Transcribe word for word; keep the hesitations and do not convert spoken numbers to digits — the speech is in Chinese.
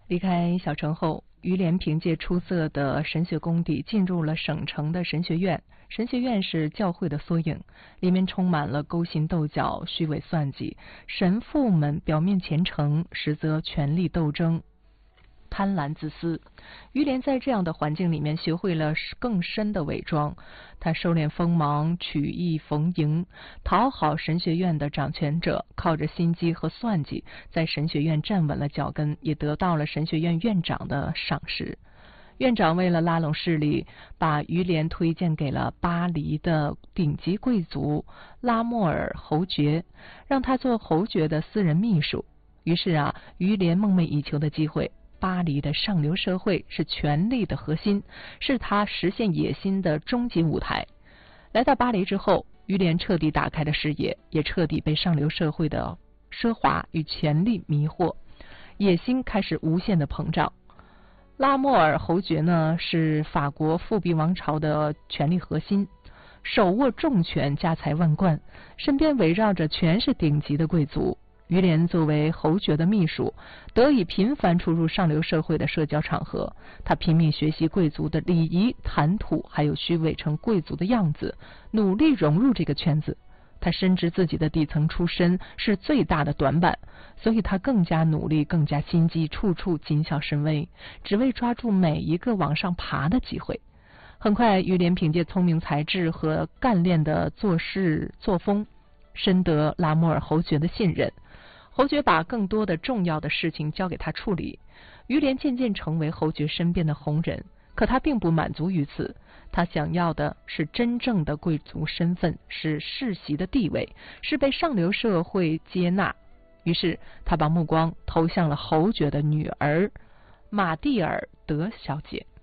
离开小城后，于连凭借出色的神学功底进入了省城的神学院。神学院是教会的缩影，里面充满了勾心斗角、虚伪算计。神父们表面虔诚，实则权力斗争、贪婪自私。于连在这样的环境里面学会了更深的伪装，他收敛锋芒，曲意逢迎，讨好神学院的掌权者，靠着心机和算计，在神学院站稳了脚跟，也得到了神学院院长的赏识。院长为了拉拢势力，把于连推荐给了巴黎的顶级贵族拉莫尔侯爵，让他做侯爵的私人秘书。于是啊，于连梦寐以求的机会，巴黎的上流社会是权力的核心，是他实现野心的终极舞台。来到巴黎之后，于连彻底打开了视野，也彻底被上流社会的奢华与权力迷惑，野心开始无限的膨胀。拉莫尔侯爵呢，是法国复辟王朝的权力核心，手握重权，家财万贯，身边围绕着全是顶级的贵族。于连作为侯爵的秘书，得以频繁出入上流社会的社交场合。他拼命学习贵族的礼仪、谈吐，还有虚伪成贵族的样子，努力融入这个圈子。他深知自己的底层出身是最大的短板，所以他更加努力，更加心机，处处谨小慎微，只为抓住每一个往上爬的机会。很快，于连凭借聪明才智和干练的做事作风，深得拉莫尔侯爵的信任。侯爵把更多的重要的事情交给他处理，于连渐渐成为侯爵身边的红人。可他并不满足于此，他想要的是真正的贵族身份，是世袭的地位，是被上流社会接纳。于是他把目光投向了侯爵的女儿玛蒂尔德小姐。